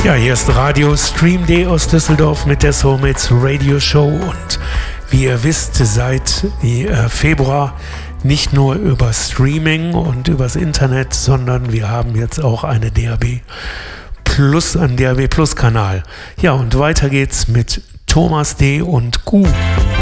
Ja, hier ist Radio Stream D aus Düsseldorf mit der Soulmates Radio Show und wie ihr wisst, seit Februar nicht nur über Streaming und übers Internet, sondern wir haben jetzt auch einen DAB Plus Kanal. Ja, und weiter geht's mit Thomas D. und Gu.